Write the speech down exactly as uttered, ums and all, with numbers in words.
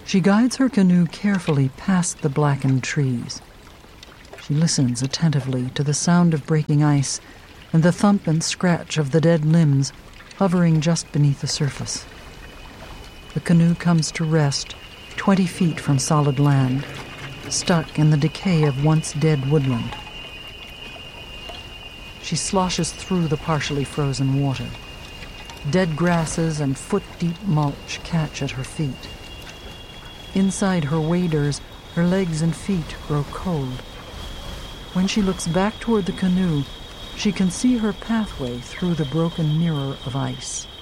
She guides her canoe carefully past the blackened trees. She listens attentively to the sound of breaking ice and the thump and scratch of the dead limbs hovering just beneath the surface. The canoe comes to rest twenty feet from solid land, stuck in the decay of once dead woodland. She sloshes through the partially frozen water. Dead grasses and foot-deep mulch catch at her feet. Inside her waders, her legs and feet grow cold. When she looks back toward the canoe, she can see her pathway through the broken mirror of ice.